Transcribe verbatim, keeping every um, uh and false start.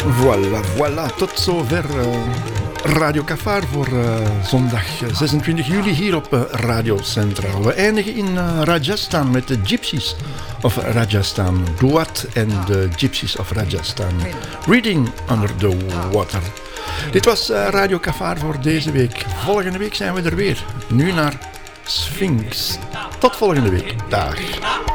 Voilà, voilà, tot zover uh, Radio Cafar voor uh, zondag zesentwintig juli hier op uh, Radio Centraal. We eindigen in uh, Rajasthan met de Gypsies of Rajasthan. Duat en de Gypsies of Rajasthan. Reading Under the Water. Dit was uh, Radio Cafar voor deze week. Volgende week zijn we er weer. Nu naar Sphinx. Tot volgende week. Dag.